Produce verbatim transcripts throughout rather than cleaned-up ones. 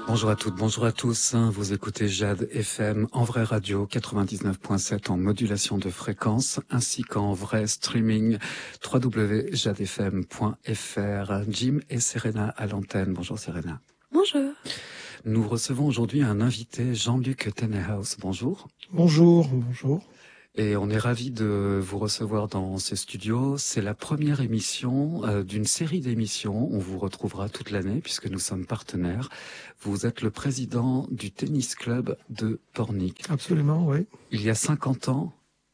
Bonjour à toutes, bonjour à tous. Vous écoutez Jade F M en vraie radio quatre-vingt-dix-neuf point sept en modulation de fréquence ainsi qu'en vrai streaming w w w point jade f m point f r. Jim et Serena à l'antenne. Bonjour Serena. Bonjour. Nous recevons aujourd'hui un invité, Jean-Luc Tennehaus. Bonjour. Bonjour, bonjour. Et on est ravis de vous recevoir dans ces studios. C'est la première émission euh, d'une série d'émissions. On vous retrouvera toute l'année puisque nous sommes partenaires. Vous êtes le président du tennis club de Pornic. Absolument, oui. Il y a cinquante ans,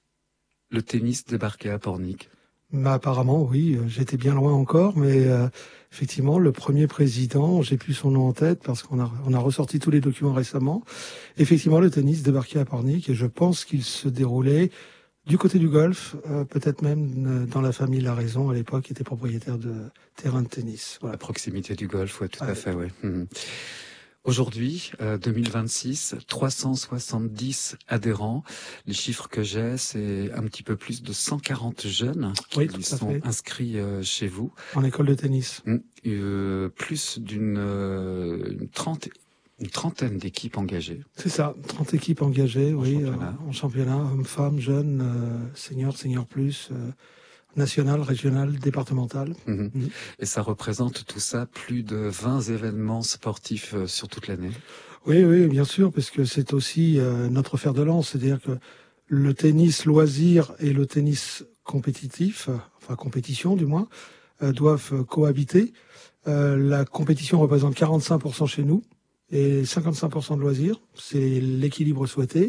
le tennis débarquait à Pornic. Bah, apparemment, oui. J'étais bien loin encore, mais euh, effectivement, le premier président, j'ai plus son nom en tête parce qu'on a, on a ressorti tous les documents récemment. Effectivement, le tennis débarquait à Pornic et je pense qu'il se déroulait du côté du golf, euh, peut-être même euh, dans la famille La Raison, à l'époque, qui était propriétaire de terrain de tennis. Voilà. À proximité du golf, oui, tout Ah, à fait, oui. Mmh. Aujourd'hui, euh, deux mille vingt-six, trois cent soixante-dix adhérents. Les chiffres que j'ai, c'est un petit peu plus de cent quarante jeunes qui oui, tout à sont fait. inscrits euh, chez vous. En école de tennis. Mmh. Euh, plus d'une euh, une trente, une trentaine d'équipes engagées. C'est ça, trente équipes engagées, En oui, championnat. euh, en championnat, hommes-femmes, jeunes, euh, seniors, seniors plus, euh, national, régional, départemental. Mmh. Mmh. Et ça représente tout ça plus de vingt événements sportifs euh, sur toute l'année. Oui, oui, bien sûr, parce que c'est aussi euh, notre fer de lance, c'est-à-dire que le tennis loisir et le tennis compétitif, euh, enfin compétition du moins, euh, doivent euh, cohabiter. Euh, la compétition représente quarante-cinq pour cent chez nous et cinquante-cinq pour cent de loisirs, c'est l'équilibre souhaité.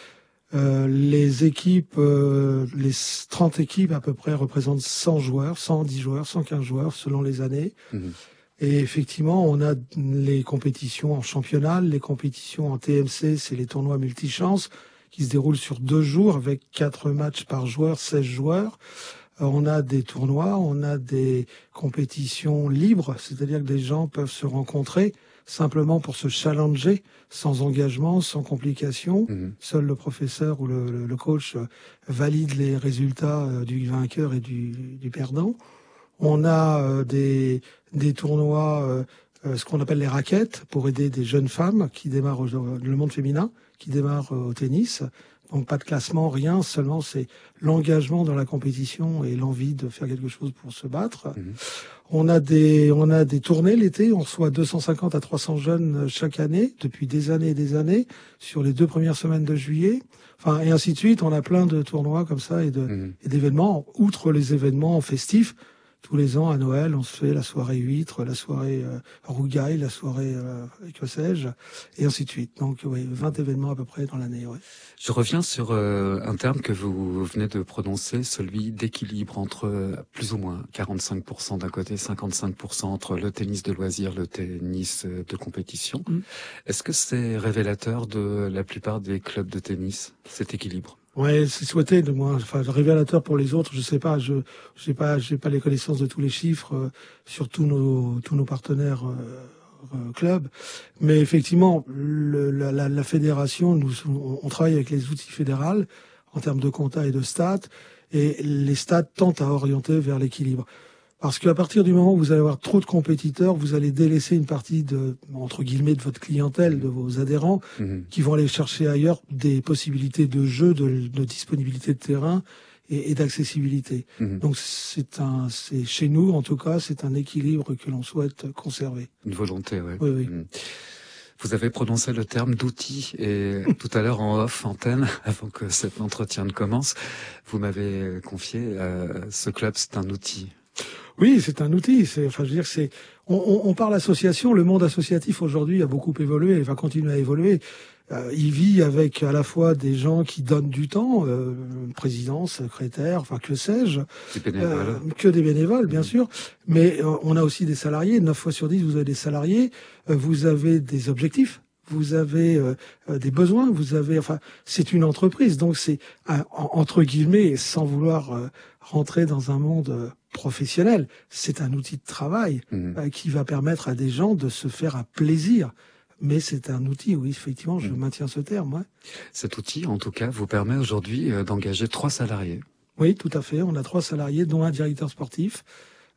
Euh, les équipes, euh, les trente équipes à peu près représentent cent joueurs, cent dix joueurs, cent quinze joueurs selon les années. Mmh. Et effectivement, on a les compétitions en championnat, les compétitions en T M C, c'est les tournois multichances qui se déroulent sur deux jours avec quatre matchs par joueur, seize joueurs. Euh, on a des tournois, on a des compétitions libres, c'est-à-dire que des gens peuvent se rencontrer simplement pour se challenger, sans engagement, sans complication. Mmh. Seul le professeur ou le, le, le coach valide les résultats du vainqueur et du, du perdant. On a euh, des, des tournois, euh, euh, ce qu'on appelle les raquettes, pour aider des jeunes femmes qui démarrent, au, le monde féminin, qui démarrent euh, au tennis. Donc pas de classement, rien, seulement c'est l'engagement dans la compétition et l'envie de faire quelque chose pour se battre. Mmh. On a des, on a des tournées l'été, on reçoit deux cent cinquante à trois cents jeunes chaque année, depuis des années et des années, sur les deux premières semaines de juillet. Enfin, et ainsi de suite, on a plein de tournois comme ça et, de, Mmh. et d'événements, outre les événements festifs. Tous les ans, à Noël, on se fait la soirée huître, la soirée euh, rougaille, la soirée, euh, que sais-je, et ainsi de suite. Donc, oui, vingt événements à peu près dans l'année, ouais. Je reviens sur euh, un terme que vous venez de prononcer, celui d'équilibre entre euh, plus ou moins quarante-cinq pour cent d'un côté, cinquante-cinq pour cent entre le tennis de loisir, le tennis euh, de compétition. Mm. Est-ce que c'est révélateur de la plupart des clubs de tennis, cet équilibre? Ouais, c'est souhaité de moi. Enfin, révélateur pour les autres, je sais pas. Je, j'ai pas, j'ai pas les connaissances de tous les chiffres euh, sur tous nos, tous nos partenaires euh, euh, clubs. Mais effectivement, le, la, la, la fédération, nous, on, on travaille avec les outils fédéraux en termes de compta et de stats, et les stats tentent à orienter vers l'équilibre. Parce qu'à partir du moment où vous allez avoir trop de compétiteurs, vous allez délaisser une partie de, entre guillemets, de votre clientèle, de vos adhérents, Mmh. qui vont aller chercher ailleurs des possibilités de jeu, de, de disponibilité de terrain et, et d'accessibilité. Mmh. Donc c'est un, c'est chez nous en tout cas, c'est un équilibre que l'on souhaite conserver. Une volonté, oui. Oui, oui. Mmh. Vous avez prononcé le terme d'outil et tout à l'heure en off antenne, avant que cet entretien ne commence, vous m'avez confié, euh, ce club c'est un outil. Oui, c'est un outil. C'est, enfin, je veux dire, c'est. On, on, on parle association. Le monde associatif aujourd'hui a beaucoup évolué et va continuer à évoluer. Euh, il vit avec à la fois des gens qui donnent du temps, euh, président, secrétaire, enfin que sais-je, Des bénévoles. euh, que des bénévoles, bien Mmh. sûr. Mais euh, on a aussi des salariés. Neuf fois sur dix, vous avez des salariés. Euh, vous avez des objectifs. Vous avez euh, euh, des besoins. Vous avez. Enfin, c'est une entreprise. Donc c'est un, entre guillemets, sans vouloir euh, rentrer dans un monde euh, professionnel, c'est un outil de travail Mmh. euh, qui va permettre à des gens de se faire un plaisir. Mais c'est un outil, oui, effectivement, je Mmh. maintiens ce terme. Ouais. Cet outil, en tout cas, vous permet aujourd'hui euh, d'engager trois salariés. Oui, tout à fait. On a trois salariés, dont un directeur sportif,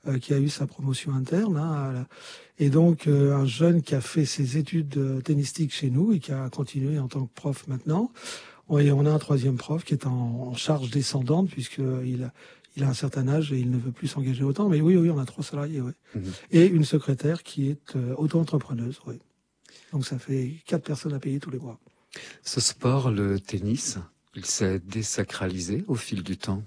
euh, qui a eu sa promotion interne. Hein, et donc, euh, un jeune qui a fait ses études euh, tennistiques chez nous et qui a continué en tant que prof maintenant. Et on a un troisième prof qui est en, en charge descendante, puisqu'il a, il a un certain âge et il ne veut plus s'engager autant. Mais oui, oui, on a trois salariés, oui. Mmh. Et une secrétaire qui est euh, auto-entrepreneuse, oui. Donc ça fait quatre personnes à payer tous les mois. Ce sport, le tennis, il s'est désacralisé au fil du temps.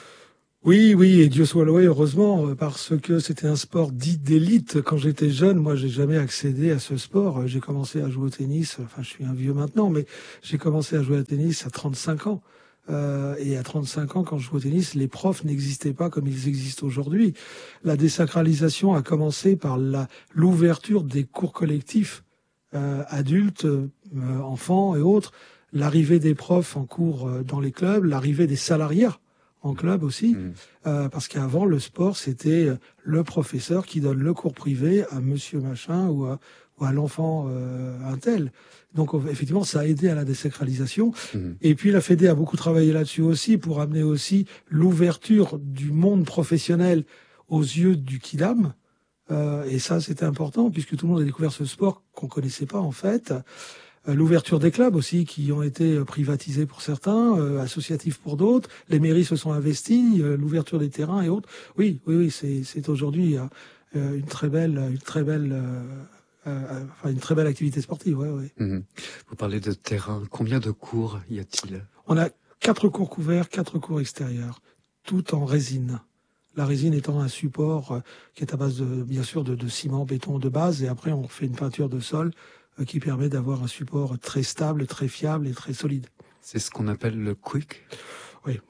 Oui, oui, et Dieu soit loué, heureusement, parce que c'était un sport dit d'élite. Quand j'étais jeune, moi, j'ai jamais accédé à ce sport. J'ai commencé à jouer au tennis, enfin, je suis un vieux maintenant, mais j'ai commencé à jouer au tennis à trente-cinq ans. Euh, et à trente-cinq ans, quand je jouais au tennis, les profs n'existaient pas comme ils existent aujourd'hui. La désacralisation a commencé par la, l'ouverture des cours collectifs, euh, adultes, euh, enfants et autres, l'arrivée des profs en cours euh, dans les clubs, l'arrivée des salariés en club aussi, mmh. euh, parce qu'avant, le sport, c'était le professeur qui donne le cours privé à monsieur machin ou à, ou à l'enfant euh, un tel. Donc, effectivement, ça a aidé à la désacralisation. Mmh. Et puis, la Fédé a beaucoup travaillé là-dessus aussi pour amener aussi l'ouverture du monde professionnel aux yeux du Kidam. Euh, et ça, c'était important, puisque tout le monde a découvert ce sport qu'on connaissait pas, en fait. L'ouverture des clubs aussi, qui ont été privatisés pour certains, euh, associatifs pour d'autres. Les mairies se sont investies, euh, l'ouverture des terrains et autres. Oui, oui, oui, c'est, c'est aujourd'hui euh, une très belle, une très belle, euh, euh, enfin une très belle activité sportive. Ouais, ouais. Mmh. Vous parlez de terrain. Combien de cours y a-t-il ? On a quatre cours couverts, quatre cours extérieurs, tout en résine. La résine étant un support euh, qui est à base de, bien sûr, de, de ciment, béton de base, et après on fait une peinture de sol qui permet d'avoir un support très stable, très fiable et très solide. C'est ce qu'on appelle le quick ? Oui.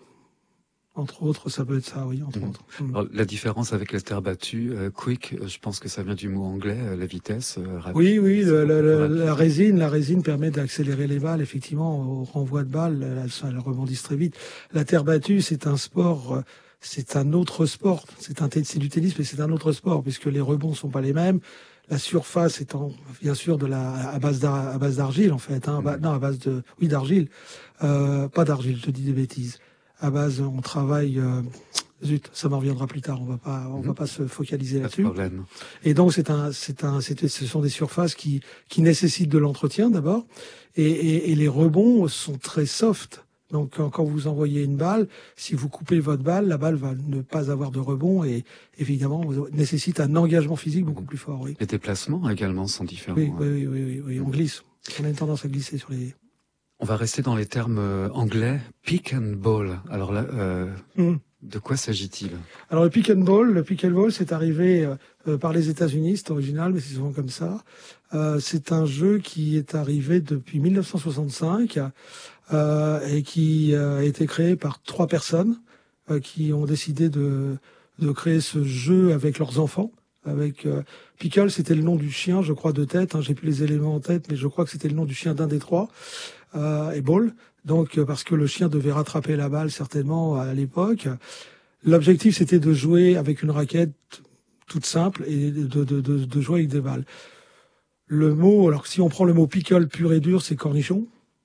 Entre autres, ça peut être ça, oui, entre mmh. autres. Mmh. Alors, la différence avec la terre battue, euh, quick, je pense que ça vient du mot anglais, euh, la vitesse euh, rapide. Oui, oui, le, le, le, la résine, la résine permet d'accélérer les balles, effectivement, au renvoi de balles, elles, elles rebondissent très vite. La terre battue, c'est un sport, c'est un autre sport. C'est un, c'est du tennis, mais c'est un autre sport, puisque les rebonds sont pas les mêmes. La surface étant bien sûr de la à base d'ar, à base d'argile en fait, hein, mmh. bah, non à base de oui d'argile, euh, pas d'argile, je te dis des bêtises. À base, on travaille. Euh, zut, ça m'en reviendra plus tard. On va pas, on mmh. va pas se focaliser là-dessus. Pas de problème. Et donc c'est un, c'est un, c'est, ce sont des surfaces qui qui nécessitent de l'entretien d'abord, et, et, et les rebonds sont très soft. Donc, quand, quand vous envoyez une balle, si vous coupez votre balle, la balle va ne pas avoir de rebond et, évidemment, nécessite un engagement physique beaucoup plus fort, oui. Les déplacements également sont différents. Oui, oui, oui, oui, oui, oui. On glisse. On a une tendance à glisser sur les... On va rester dans les termes anglais. Pick and ball. Alors là, euh, mm. de quoi s'agit-il ? Alors, le pick and ball, le pick and ball, c'est arrivé euh, par les États-Unis, c'est original, mais c'est souvent comme ça. Euh, c'est un jeu qui est arrivé depuis mille neuf cent soixante-cinq, Euh, et qui euh, a été créé par trois personnes euh, qui ont décidé de, de créer ce jeu avec leurs enfants. Avec euh, Pickle, c'était le nom du chien, je crois, de tête. Hein, j'ai plus les éléments en tête, mais je crois que c'était le nom du chien d'un des trois. Euh, et Ball, donc euh, parce que le chien devait rattraper la balle certainement à l'époque. L'objectif, c'était de jouer avec une raquette toute simple et de, de, de, de jouer avec des balles. Le mot, alors si on prend le mot pickle pur et dur, c'est cornichon.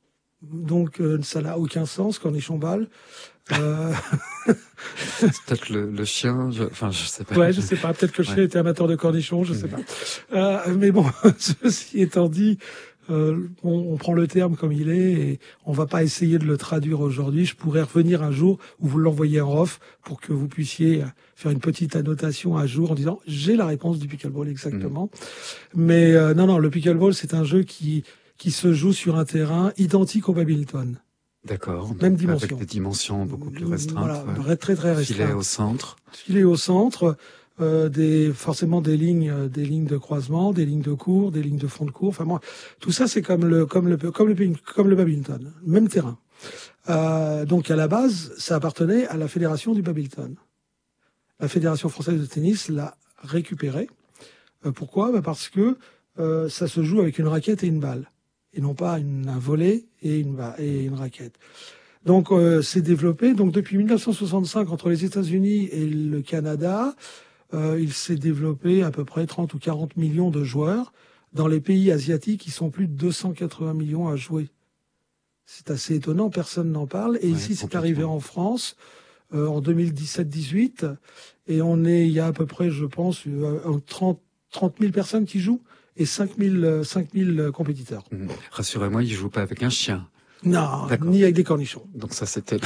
Donc euh, ça n'a aucun sens, cornichon balle. Euh... c'est peut-être le, le chien, je... enfin je sais pas. Ouais, je sais pas. Peut-être que le chien ouais. était amateur de cornichons, je sais pas. Euh, mais bon, ceci étant dit, euh, on, on prend le terme comme il est et on va pas essayer de le traduire aujourd'hui. Je pourrais revenir un jour où vous l'envoyez en off pour que vous puissiez faire une petite annotation à jour en disant j'ai la réponse du pickleball exactement. Mmh. Mais euh, non, non, le pickleball c'est un jeu qui qui se joue sur un terrain identique au badminton. D'accord. Même dimension. Avec des dimensions beaucoup plus restreintes. Voilà, ouais. très très restreintes. Filet au centre. Filet au centre, euh, des forcément des lignes, euh, des lignes de croisement, des lignes de cours, des lignes de fond de cours. Enfin moi, tout ça c'est comme le comme le comme le comme le badminton, même terrain. Euh, donc à la base, ça appartenait à la fédération du badminton. La fédération française de tennis l'a récupéré. Euh, pourquoi ? Bah parce que euh, ça se joue avec une raquette et une balle. Et non pas une, un volley et une, et une raquette. Donc, euh, c'est développé. Donc, depuis mille neuf cent soixante-cinq, entre les États-Unis et le Canada, euh, il s'est développé à peu près trente ou quarante millions de joueurs. Dans les pays asiatiques, ils sont plus de deux cent quatre-vingts millions à jouer. C'est assez étonnant, personne n'en parle. Et ouais, ici, c'est arrivé en France. euh, en deux mille dix-sept dix-huit. Et on est, il y a à peu près, je pense, euh, trente mille personnes qui jouent et cinq mille compétiteurs. Mmh. Rassurez-moi, ils jouent pas avec un chien. Non, ni avec des cornichons. Donc ça, c'était...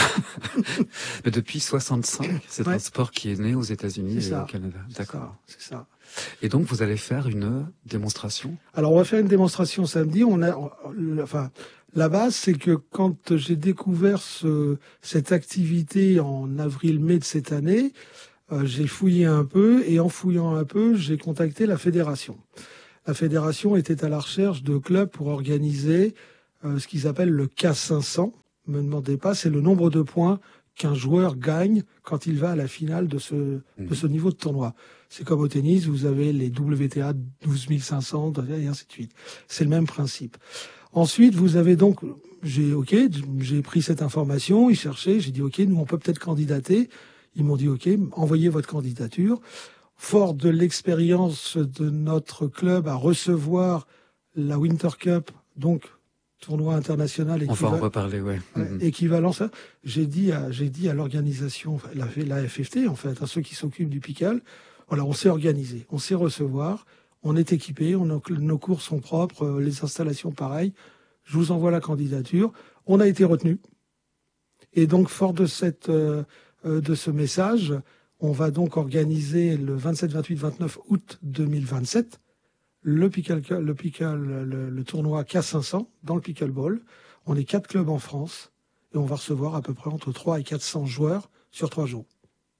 Mais depuis soixante-cinq, c'est ouais. un sport qui est né aux États-Unis et ça. Au Canada. D'accord. C'est ça. Et donc, vous allez faire une démonstration? Alors, on va faire une démonstration samedi. On a, enfin, la base, c'est que quand j'ai découvert ce, cette activité en avril-mai de cette année, euh, j'ai fouillé un peu et en fouillant un peu, j'ai contacté la fédération. La fédération était à la recherche de clubs pour organiser euh, ce qu'ils appellent le K cinq cents. Ne me demandez pas, c'est le nombre de points qu'un joueur gagne quand il va à la finale de ce, mmh. de ce niveau de tournoi. C'est comme au tennis, vous avez les W T A douze mille cinq cents et ainsi de suite. C'est le même principe. Ensuite, vous avez donc, j'ai ok, j'ai pris cette information, ils cherchaient, j'ai dit ok, nous on peut peut-être candidater. Ils m'ont dit ok, envoyez votre candidature. Fort de l'expérience de notre club à recevoir la Winter Cup, donc tournoi international équivalent. On va en reparler, ouais. Mm-hmm. Équivalent, ça. J'ai dit à, j'ai dit à l'organisation, la, la F F T, en fait, à ceux qui s'occupent du pickle, voilà, on s'est organisé, on sait recevoir, on est équipé, on a, nos cours sont propres, les installations pareilles. Je vous envoie la candidature. On a été retenu. Et donc, fort de cette, euh, de ce message, on va donc organiser le vingt-sept, vingt-huit, vingt-neuf août deux mille vingt-sept le pickle, le pickle, le, le tournoi K cinq cents dans le pickleball. On est quatre clubs en France et on va recevoir à peu près entre trois et quatre cents joueurs sur trois jours.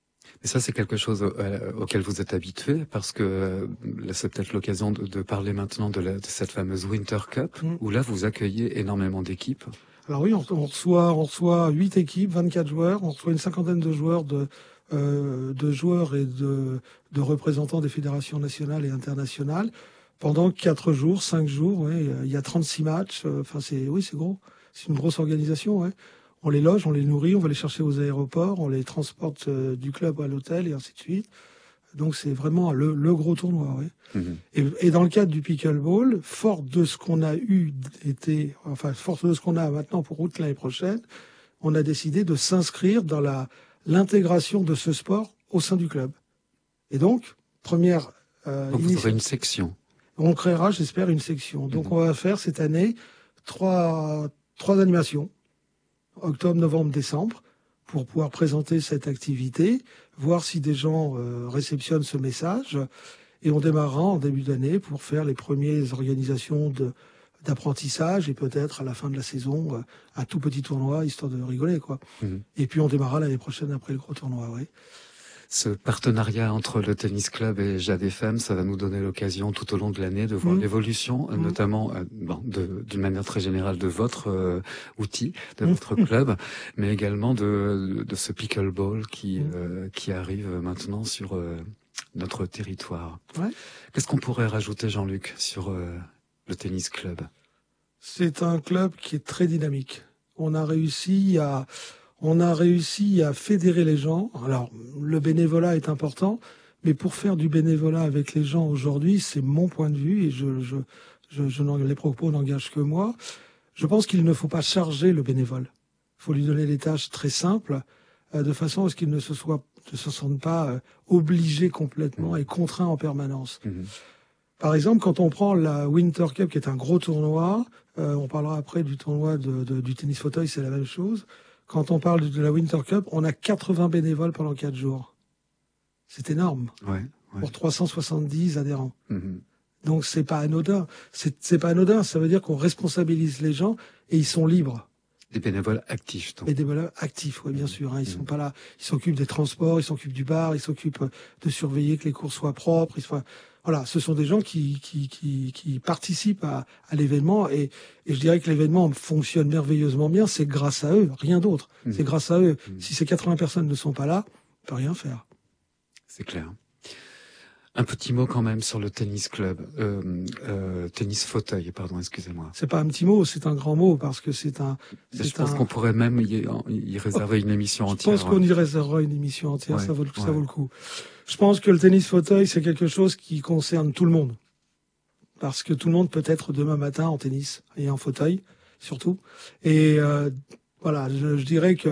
Et ça, c'est quelque chose euh, auquel vous êtes habitué, parce que euh, là, c'est peut-être l'occasion de, de parler maintenant de, la, de cette fameuse Winter Cup, mmh. où là, vous accueillez énormément d'équipes. Alors oui, on, on reçoit, on reçoit huit équipes, vingt-quatre joueurs, on reçoit une cinquantaine de joueurs de, euh, de joueurs et de, de représentants des fédérations nationales et internationales pendant quatre jours, cinq jours. Ouais, il y a trente-six matchs. Enfin, c'est oui, c'est gros. C'est une grosse organisation. Ouais. On les loge, on les nourrit, on va les chercher aux aéroports, on les transporte euh, du club à l'hôtel et ainsi de suite. Donc c'est vraiment le, le gros tournoi. Ouais. Mmh. Et, et dans le cadre du pickleball, fort de ce qu'on a eu été, enfin fort de ce qu'on a maintenant pour août l'année prochaine, on a décidé de s'inscrire dans la l'intégration de ce sport au sein du club. Et donc première. Euh, donc vous aurez une section. On créera, j'espère, une section. Donc mmh. on va faire cette année trois trois animations. Octobre, novembre, décembre, pour pouvoir présenter cette activité, voir si des gens euh, réceptionnent ce message. Et on démarrera en début d'année pour faire les premières organisations de, d'apprentissage et peut-être à la fin de la saison, euh, un tout petit tournoi, histoire de rigoler, quoi. Mmh. Et puis on démarrera l'année prochaine après le gros tournoi, oui. Ce partenariat entre le tennis club et Jade F M, ça va nous donner l'occasion tout au long de l'année de voir mmh. l'évolution, mmh. notamment euh, bon, de, d'une manière très générale de votre euh, outil, de mmh. votre club, mais également de, de ce pickleball qui, mmh. euh, qui arrive maintenant sur euh, notre territoire. Ouais. Qu'est-ce qu'on pourrait rajouter, Jean-Luc, sur euh, le tennis club? C'est un club qui est très dynamique. On a réussi à... On a réussi à fédérer les gens. Alors, le bénévolat est important, mais pour faire du bénévolat avec les gens aujourd'hui, c'est mon point de vue, et je, je, je, je les propos n'engagent que moi. Je pense qu'il ne faut pas charger le bénévole. Il faut lui donner des tâches très simples, euh, de façon à ce qu'il ne se soit, ne se sente pas euh, obligé complètement et contraint en permanence. Mmh. Par exemple, quand on prend la Winter Cup, qui est un gros tournoi, euh, on parlera après du tournoi de, de, du tennis fauteuil, c'est la même chose. Quand on parle de la Winter Cup, on a quatre-vingts bénévoles pendant quatre jours. C'est énorme. Ouais, ouais. Pour trois cent soixante-dix adhérents. Mm-hmm. Donc c'est pas anodin. C'est, c'est pas anodin. Ça veut dire qu'on responsabilise les gens et ils sont libres. Des bénévoles actifs, donc. Des bénévoles actifs, oui, bien mmh. sûr. Hein. Ils mmh. sont pas là. Ils s'occupent des transports, ils s'occupent du bar, ils s'occupent de surveiller que les cours soient propres. Ils soient... Voilà, ce sont des gens qui qui qui, qui participent à, à l'événement et, et je dirais que l'événement fonctionne merveilleusement bien. C'est grâce à eux, rien d'autre. Mmh. C'est grâce à eux. Mmh. Si ces quatre-vingts personnes ne sont pas là, on peut rien faire. C'est clair. Un petit mot quand même sur le tennis club, euh, euh, tennis fauteuil, pardon, excusez-moi. C'est pas un petit mot, c'est un grand mot parce que c'est un. C'est je pense un... qu'on pourrait même y, y réserver une émission je entière. Je pense qu'on y réservera une émission entière, ouais, ça vaut le, ouais. ça vaut le coup. Je pense que le tennis fauteuil, c'est quelque chose qui concerne tout le monde, parce que tout le monde peut être demain matin en tennis et en fauteuil surtout. Et euh, voilà, je, je dirais que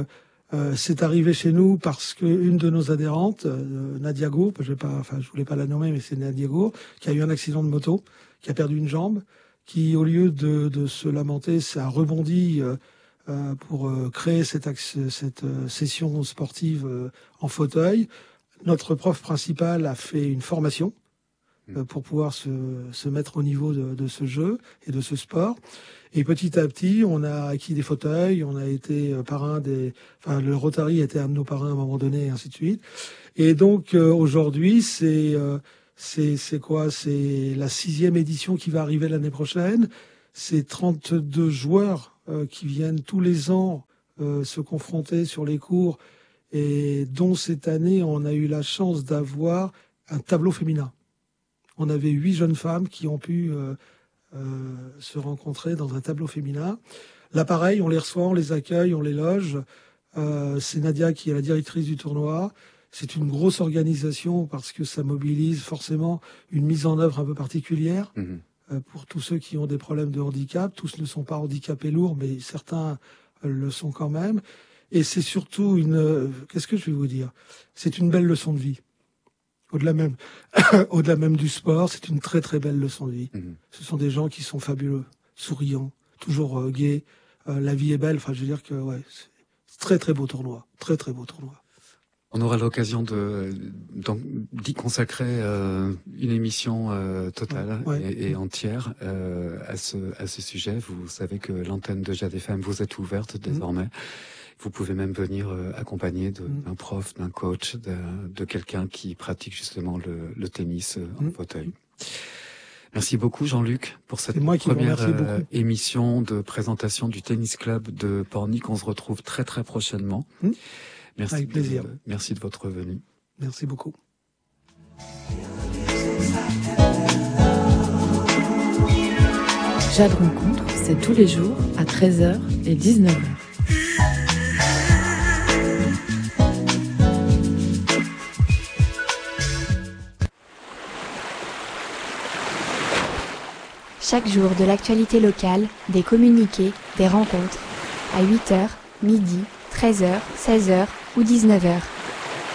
Euh, c'est arrivé chez nous parce qu'une de nos adhérentes, euh, Nadia Go, je vais pas, enfin je voulais pas la nommer, mais c'est Nadia Go, qui a eu un accident de moto, qui a perdu une jambe, qui au lieu de, de se lamenter, ça a rebondi euh, euh, pour euh, créer cette, cette euh, session sportive euh, en fauteuil. Notre prof principal a fait une formation euh, pour pouvoir se, se mettre au niveau de, de ce jeu et de ce sport. Et petit à petit, on a acquis des fauteuils, on a été parrain des... Enfin, le Rotary était un de nos parrains à un moment donné, et ainsi de suite. Et donc, euh, aujourd'hui, c'est, euh, c'est, c'est quoi? C'est la sixième édition qui va arriver l'année prochaine. C'est trente-deux joueurs euh, qui viennent tous les ans euh, se confronter sur les cours, et dont cette année, on a eu la chance d'avoir un tableau féminin. On avait huit jeunes femmes qui ont pu... Euh, Euh, se rencontrer dans un tableau féminin. Là, pareil, on les reçoit, on les accueille, on les loge. Euh, c'est Nadia qui est la directrice du tournoi. C'est une grosse organisation parce que ça mobilise forcément une mise en œuvre un peu particulière mmh. euh, pour tous ceux qui ont des problèmes de handicap. Tous ne sont pas handicapés lourds, mais certains euh, le sont quand même. Et c'est surtout une... Euh, qu'est-ce que je vais vous dire? C'est une belle leçon de vie. Au-delà même, au-delà même du sport, c'est une très très belle leçon de vie. Mmh. Ce sont des gens qui sont fabuleux, souriants, toujours euh, gais. Euh, la vie est belle. Enfin, je veux dire que ouais, c'est très très beau tournoi, très très beau tournoi. On aura l'occasion de d'y consacrer euh, une émission euh, totale ouais, ouais. Et, et entière euh, à ce à ce sujet. Vous savez que l'antenne de Jade F M vous est ouverte désormais. Mmh. Vous pouvez même venir euh, accompagné de, mmh. d'un prof, d'un coach, de, de quelqu'un qui pratique justement le, le tennis euh, en mmh. fauteuil. Merci beaucoup Jean-Luc pour cette première euh, émission de présentation du Tennis Club de Pornic. On se retrouve très très prochainement. Mmh. Merci. Avec plaisir. De, merci de votre venue. Merci beaucoup. Jade Rencontre, c'est tous les jours à treize heures et dix-neuf heures. Chaque jour de l'actualité locale, des communiqués, des rencontres. À huit heures, midi, treize heures, seize heures ou dix-neuf heures.